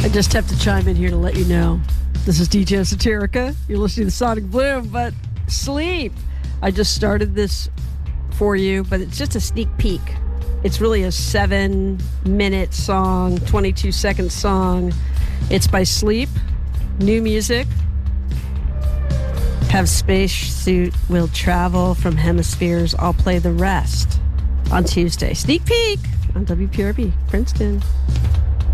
I just have to chime in here to let you know. This is DJ Esoterica. You're listening to Sonic Bloom, but Sleep. I just started this for you, but it's just a sneak peek. It's really a 7-minute song, 22-second song. It's by Sleep. New music. Have spacesuit will travel from hemispheres. I'll play the rest on Tuesday. Sneak peek on WPRB, Princeton.